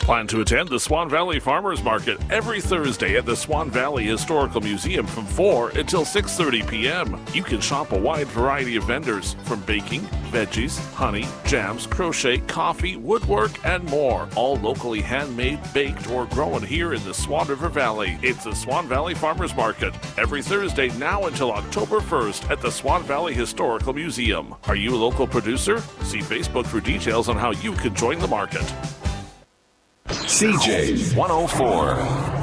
Plan to attend the Swan Valley Farmers Market every Thursday at the Swan Valley Historical Museum from 4 until 6:30 p.m. You can shop a wide variety of vendors, from baking, veggies, honey, jams, crochet, coffee, woodwork, and more. All locally handmade, baked, or grown here in the Swan River Valley. It's the Swan Valley Farmers Market every Thursday now until October 1st at the Swan Valley Historical Museum. Are you a local producer? See Facebook for details on how you can join the market. CJ 104.